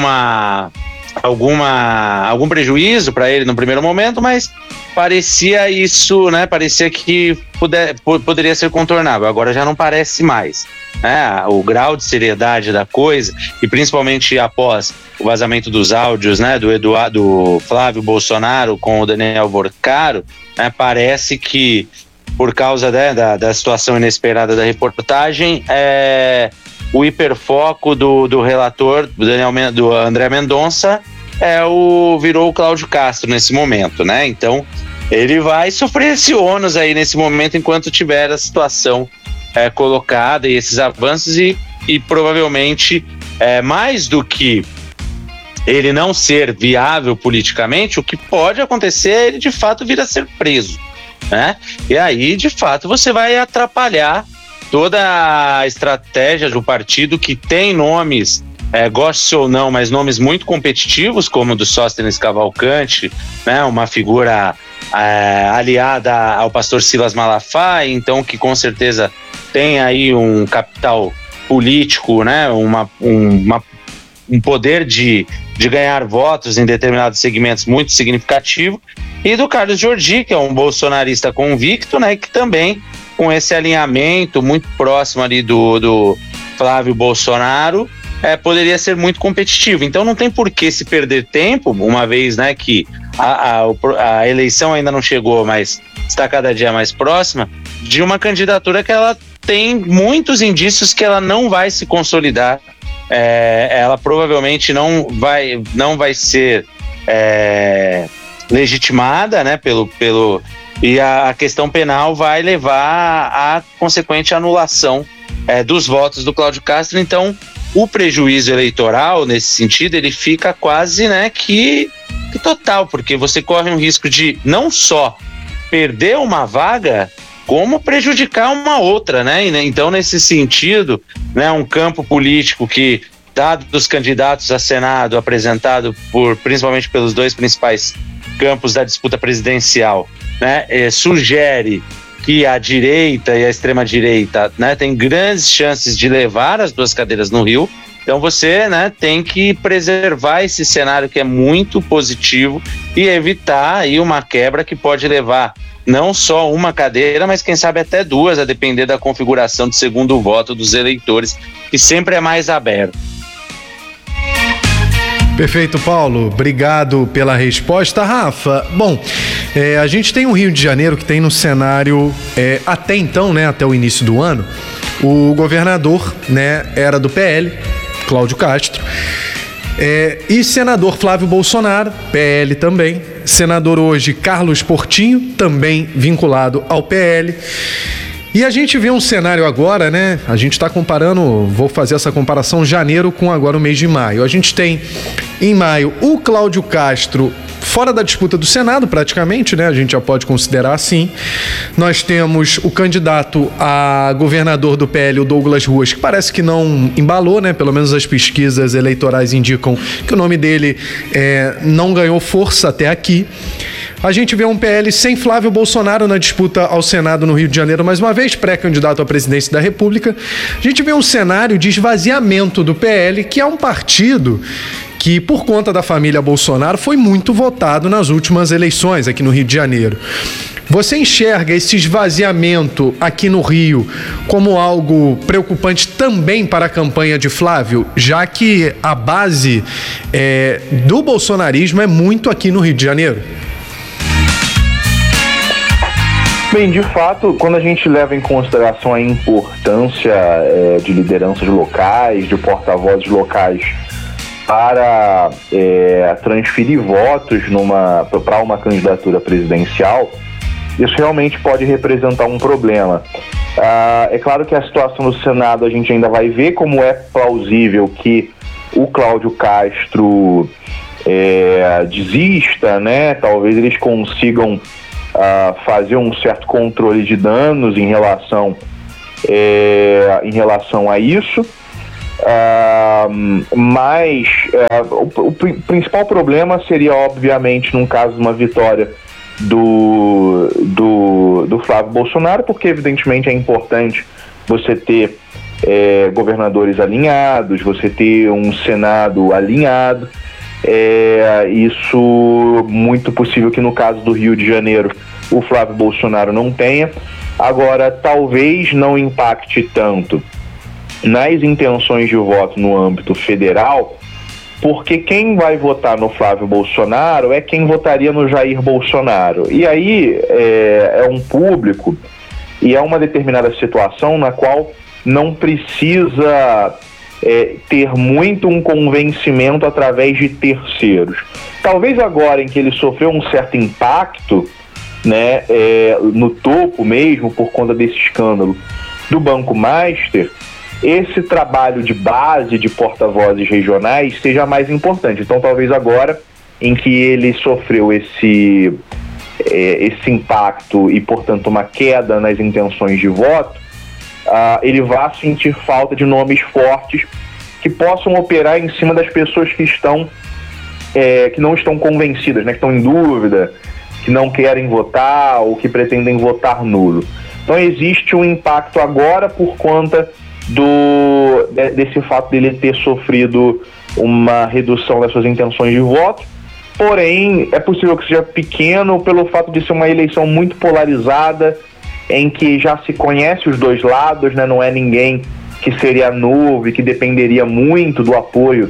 prejuízo para ele no primeiro momento, mas parecia isso, né? Parecia que poderia ser contornável. Agora já não parece mais, né? O grau de seriedade da coisa, e principalmente após o vazamento dos áudios, né, do Flávio Bolsonaro com o Daniel Borcaro, né, parece que por causa, né, da situação inesperada da reportagem, o hiperfoco do relator, do André Mendonça, virou o Cláudio Castro nesse momento, né? Então ele vai sofrer esse ônus aí nesse momento enquanto tiver a situação colocada e esses avanços, e provavelmente mais do que ele não ser viável politicamente, o que pode acontecer é ele de fato vir a ser preso, né? E aí de fato você vai atrapalhar toda a estratégia do partido, que tem nomes, goste ou não, mas nomes muito competitivos, como o do Sóstenes Cavalcante, né? Uma figura aliada ao pastor Silas Malafaia, então que com certeza tem aí um capital político, né? Um poder de ganhar votos em determinados segmentos muito significativo, e do Carlos Jordi, que é um bolsonarista convicto, né? Que também, com esse alinhamento muito próximo ali do Flávio Bolsonaro, poderia ser muito competitivo. Então não tem por que se perder tempo, uma vez, né, que a eleição ainda não chegou, mas está cada dia mais próxima, de uma candidatura que ela tem muitos indícios que ela não vai se consolidar. Ela provavelmente não vai ser legitimada, né, e a questão penal vai levar à consequente anulação dos votos do Cláudio Castro. Então o prejuízo eleitoral nesse sentido ele fica quase, né, que total, porque você corre um risco de não só perder uma vaga, como prejudicar uma outra, né? Então, nesse sentido, né, um campo político que, dado os candidatos a Senado apresentado principalmente pelos dois principais campos da disputa presidencial, né, sugere que a direita e a extrema-direita, né, tem grandes chances de levar as duas cadeiras no Rio. Então você, né, tem que preservar esse cenário que é muito positivo e evitar aí uma quebra que pode levar não só uma cadeira, mas quem sabe até duas, a depender da configuração do segundo voto dos eleitores, que sempre é mais aberto. Perfeito, Paulo. Obrigado pela resposta. Rafa, bom, a gente tem um Rio de Janeiro que tem no cenário, até então, né, até o início do ano, o governador, né, era do PL, Cláudio Castro, e senador Flávio Bolsonaro, PL também, senador hoje Carlos Portinho, também vinculado ao PL. E a gente vê um cenário agora, né? A gente está comparando, vou fazer essa comparação janeiro com agora o mês de maio. A gente tem em maio o Cláudio Castro fora da disputa do Senado, praticamente, né? A gente já pode considerar assim. Nós temos o candidato a governador do PL, o Douglas Ruas, que parece que não embalou, né? Pelo menos as pesquisas eleitorais indicam que o nome dele não ganhou força até aqui. A gente vê um PL sem Flávio Bolsonaro na disputa ao Senado no Rio de Janeiro, mais uma vez, pré-candidato à presidência da República. A gente vê um cenário de esvaziamento do PL, que é um partido que, por conta da família Bolsonaro, foi muito votado nas últimas eleições aqui no Rio de Janeiro. Você enxerga esse esvaziamento aqui no Rio como algo preocupante também para a campanha de Flávio, já que a base do bolsonarismo é muito aqui no Rio de Janeiro? Bem, de fato, quando a gente leva em consideração a importância de lideranças locais, de porta-vozes locais para transferir votos para uma candidatura presidencial, isso realmente pode representar um problema. É claro que a situação no Senado a gente ainda vai ver, como é plausível que o Cláudio Castro desista, né? Talvez eles consigam fazer um certo controle de danos em relação a isso. Mas o principal problema seria, obviamente, num caso de uma vitória do Flávio Bolsonaro, porque evidentemente é importante você ter governadores alinhados, você ter um Senado alinhado. Isso muito possível que no caso do Rio de Janeiro o Flávio Bolsonaro não tenha. Agora, talvez não impacte tanto nas intenções de voto no âmbito federal, porque quem vai votar no Flávio Bolsonaro é quem votaria no Jair Bolsonaro. E aí é um público e é uma determinada situação na qual não precisa ter muito um convencimento através de terceiros. Talvez agora em que ele sofreu um certo impacto, né, no topo mesmo, por conta desse escândalo do Banco Master, esse trabalho de base de porta-vozes regionais seja mais importante. Então talvez agora em que ele sofreu esse impacto e, portanto, uma queda nas intenções de voto, ele vá sentir falta de nomes fortes que possam operar em cima das pessoas que não estão convencidas, né, que estão em dúvida, que não querem votar ou que pretendem votar nulo. Então existe um impacto agora por conta desse fato dele ter sofrido uma redução das suas intenções de voto, porém é possível que seja pequeno pelo fato de ser uma eleição muito polarizada, em que já se conhece os dois lados, né? Não é ninguém que seria novo e que dependeria muito do apoio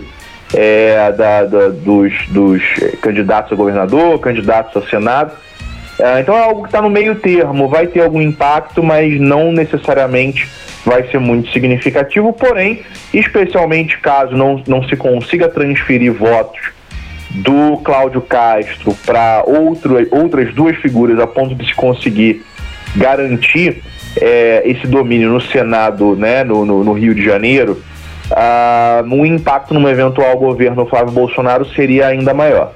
dos candidatos a governador, candidatos a Senado. Então é algo que está no meio termo, vai ter algum impacto, mas não necessariamente vai ser muito significativo, porém, especialmente caso não se consiga transferir votos do Cláudio Castro para outras duas figuras a ponto de se conseguir garantir esse domínio no Senado, né, no Rio de Janeiro, um impacto num eventual governo Flávio Bolsonaro seria ainda maior.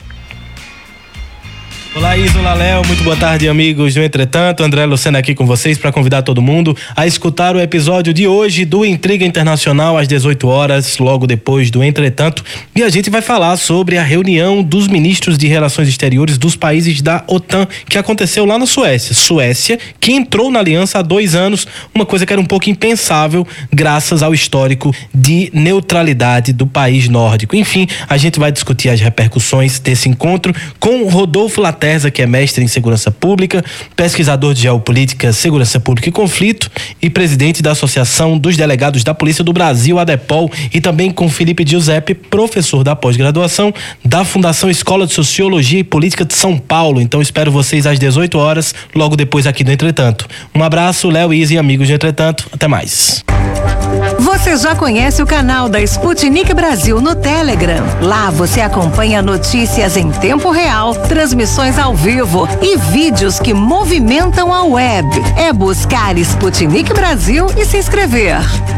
Olá, Isa, olá, Léo, muito boa tarde, amigos do Entretanto. André Lucena aqui com vocês para convidar todo mundo a escutar o episódio de hoje do Intriga Internacional às 18 horas, logo depois do Entretanto, e a gente vai falar sobre a reunião dos ministros de Relações Exteriores dos países da OTAN, que aconteceu lá na Suécia. Suécia, que entrou na aliança há 2 anos, uma coisa que era um pouco impensável graças ao histórico de neutralidade do país nórdico. Enfim, a gente vai discutir as repercussões desse encontro com Rodolfo Laterza, que é mestre em segurança pública, pesquisador de geopolítica, segurança pública e conflito e presidente da Associação dos Delegados da Polícia do Brasil, ADEPOL, e também com Felipe Giuseppe, professor da pós-graduação da Fundação Escola de Sociologia e Política de São Paulo. Então espero vocês às 18 horas, logo depois aqui do Entretanto. Um abraço, Léo, Isa e amigos do Entretanto. Até mais. Você já conhece o canal da Sputnik Brasil no Telegram? Lá você acompanha notícias em tempo real, transmissões ao vivo e vídeos que movimentam a web. É buscar Sputnik Brasil e se inscrever.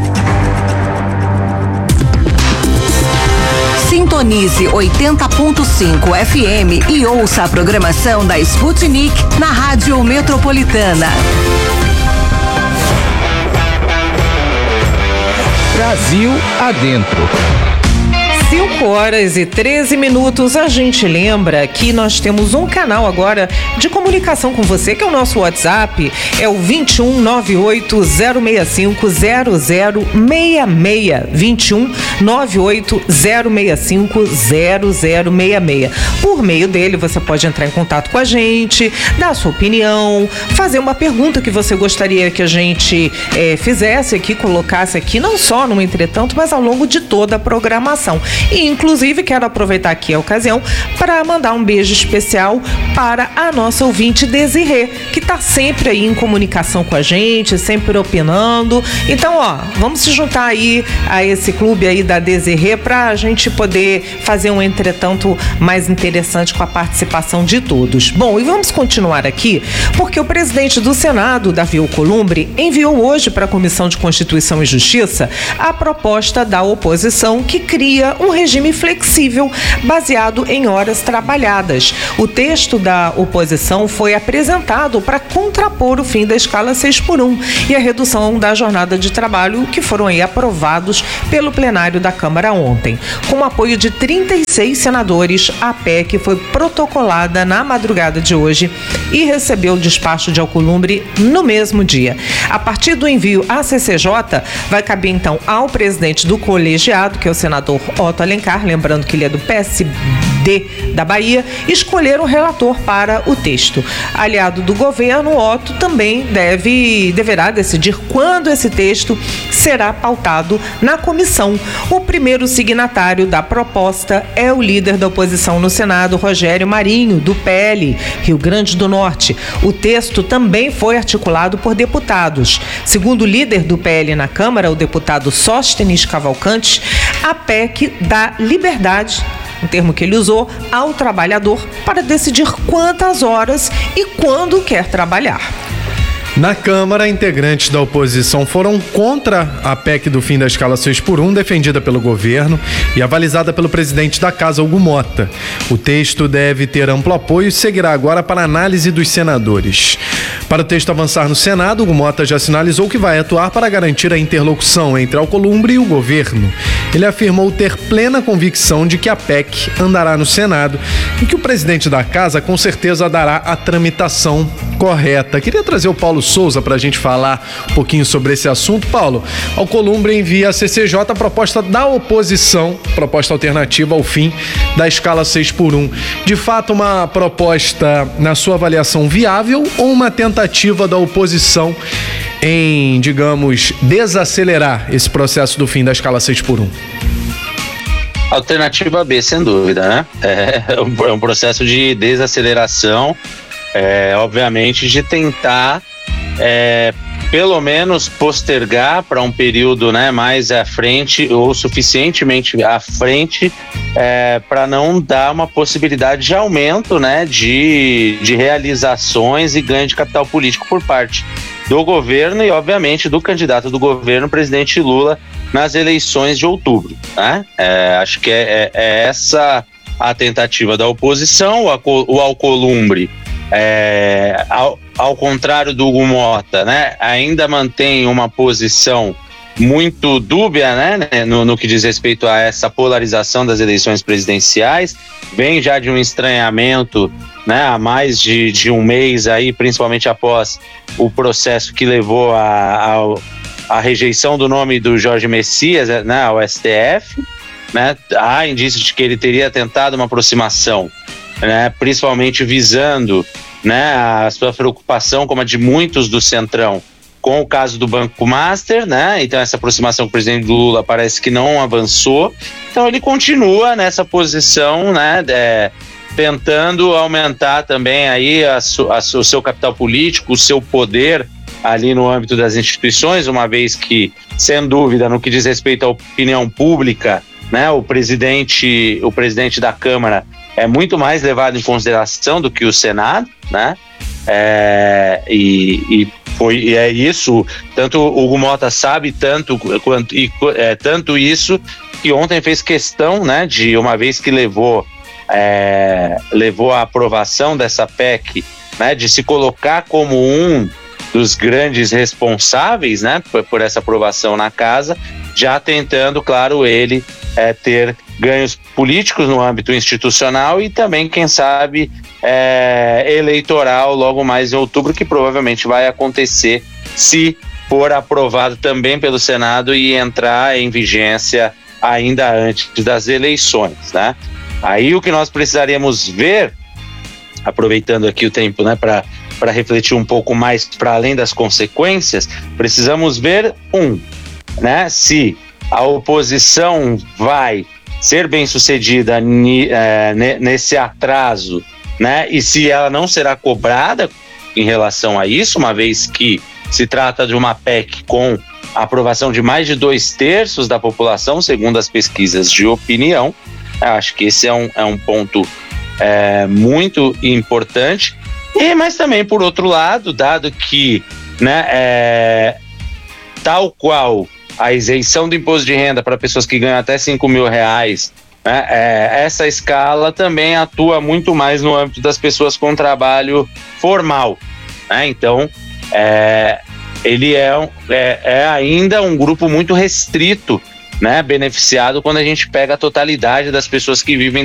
Sintonize 80.5 FM e ouça a programação da Sputnik na Rádio Metropolitana. Brasil Adentro. 5h13. A gente lembra que nós temos um canal agora de comunicação com você, que é o nosso WhatsApp, é o 2198-065-0066. 2198-065-0066. Por meio dele, você pode entrar em contato com a gente, dar a sua opinião, fazer uma pergunta que você gostaria que a gente fizesse aqui, colocasse aqui, não só no Entretanto, mas ao longo de toda a programação. E, inclusive, quero aproveitar aqui a ocasião para mandar um beijo especial para a nossa ouvinte Desirê, que está sempre aí em comunicação com a gente, sempre opinando. Então, vamos se juntar aí a esse clube aí da Desirê para a gente poder fazer um Entretanto mais interessante com a participação de todos. Bom, e vamos continuar aqui, porque o presidente do Senado, Davi Alcolumbre, enviou hoje para a Comissão de Constituição e Justiça a proposta da oposição que cria um regime flexível baseado em horas trabalhadas. O texto da oposição foi apresentado para contrapor o fim da escala 6x1 e a redução da jornada de trabalho, que foram aí aprovados pelo plenário da Câmara ontem. Com o apoio de 36 senadores, a PEC foi protocolada na madrugada de hoje e recebeu o despacho de Alcolumbre no mesmo dia. A partir do envio à CCJ, vai caber então ao presidente do colegiado, que é o senador Otto Alencar, lembrando que ele é do PSD da Bahia, escolher um relator para o texto. Aliado do governo, Otto também deverá decidir quando esse texto será pautado na comissão. O primeiro signatário da proposta é o líder da oposição no Senado, Rogério Marinho, do PL, Rio Grande do Norte. O texto também foi articulado por deputados. Segundo o líder do PL na Câmara, o deputado Sóstenes Cavalcante, a PEC dá liberdade, um termo que ele usou, ao trabalhador para decidir quantas horas e quando quer trabalhar. Na Câmara, integrantes da oposição foram contra a PEC do fim da escala 6x1, defendida pelo governo e avalizada pelo presidente da Casa, Hugo Mota. O texto deve ter amplo apoio e seguirá agora para análise dos senadores. Para o texto avançar no Senado, Hugo Mota já sinalizou que vai atuar para garantir a interlocução entre Alcolumbre e o governo. Ele afirmou ter plena convicção de que a PEC andará no Senado e que o presidente da Casa com certeza dará a tramitação correta. Queria trazer o Paulo Souza para a gente falar um pouquinho sobre esse assunto. Paulo, Alcolumbre envia à CCJ a proposta da oposição, proposta alternativa ao fim da escala 6x1. De fato, uma proposta, na sua avaliação, viável ou uma tentativa da oposição em, digamos, desacelerar esse processo do fim da escala 6x1? Alternativa B, sem dúvida, né? É um processo de desaceleração, obviamente, de tentar pelo menos postergar para um período, né, mais à frente ou suficientemente à frente para não dar uma possibilidade de aumento, né, de realizações e ganho de capital político por parte do governo e, obviamente, do candidato do governo, o presidente Lula, nas eleições de outubro, né? Acho que é essa a tentativa da oposição. O Alcolumbre, ao contrário do Hugo Mota, né, ainda mantém uma posição muito dúbia, né, no que diz respeito a essa polarização das eleições presidenciais. Vem já de um estranhamento, né, há mais de um mês aí, principalmente após o processo que levou a rejeição do nome do Jorge Messias, né, ao STF, né? Há indícios de que ele teria tentado uma aproximação, né, principalmente visando, né, a sua preocupação, como a de muitos do Centrão, com o caso do Banco Master, né? Então essa aproximação com o presidente Lula parece que não avançou. Então ele continua nessa posição, né, tentando aumentar também aí o seu capital político, o seu poder ali no âmbito das instituições, uma vez que, sem dúvida, no que diz respeito à opinião pública, né, o presidente da Câmara é muito mais levado em consideração do que o Senado, né? E é isso, tanto o Hugo Mota sabe tanto isso, que ontem fez questão, né, de, uma vez que levou a aprovação dessa PEC, né, de se colocar como um dos grandes responsáveis, né, por essa aprovação na casa, já tentando, claro, ele ter ganhos políticos no âmbito institucional e também, quem sabe, eleitoral logo mais em outubro, que provavelmente vai acontecer se for aprovado também pelo Senado e entrar em vigência ainda antes das eleições, né? Aí o que nós precisaríamos ver, aproveitando aqui o tempo, né, para refletir um pouco mais para além das consequências, precisamos ver, né, se a oposição vai ser bem sucedida nesse atraso, né, e se ela não será cobrada em relação a isso, uma vez que se trata de uma PEC com a aprovação de mais de 2/3 da população, segundo as pesquisas de opinião. Eu acho que esse é um ponto muito importante. Mas também, por outro lado, dado que, né, tal qual a isenção do imposto de renda para pessoas que ganham até R$5.000, né, essa escala também atua muito mais no âmbito das pessoas com trabalho formal, né? Então, ele é ainda um grupo muito restrito, né, beneficiado quando a gente pega a totalidade das pessoas que vivem